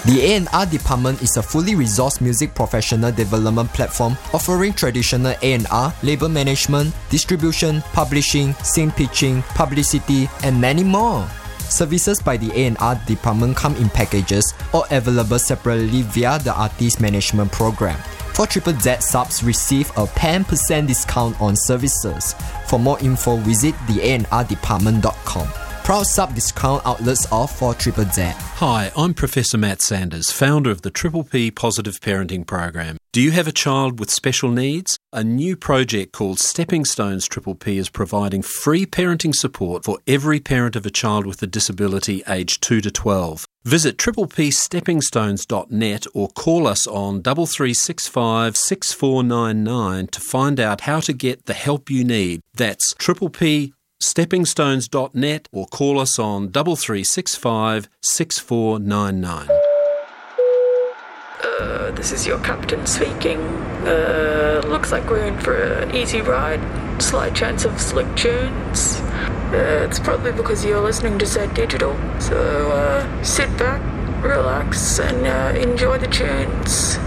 The A&R department is a fully resourced music professional development platform offering traditional A&R, label management, distribution, publishing, scene pitching, publicity, and many more. Services by the A&R department come in packages or available separately via the artist management program. For Triple Z subs, receive a 10% discount on services. For more info, visit theanrdepartment.com. Proud sub discount outlets of for Triple Z. Hi, I'm Professor Matt Sanders, founder of the Triple P Positive Parenting Program. Do you have a child with special needs? A new project called Stepping Stones Triple P is providing free parenting support for every parent of a child with a disability aged 2 to 12. Visit tripplepsteppingstones.net or call us on 3365 6499 to find out how to get the help you need. That's tripplepsteppingstones.net or call us on 3365 6499. This is your captain speaking. Looks like we're in for an easy ride. Slight chance of slick tunes. It's probably because you're listening to Z Digital. So sit back, relax, and enjoy the tunes.